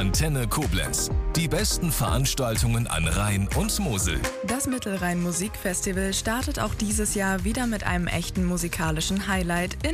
Antenne Koblenz. Die besten Veranstaltungen an Rhein und Mosel. Das Mittelrhein Musikfestival startet auch dieses Jahr wieder mit einem echten musikalischen Highlight in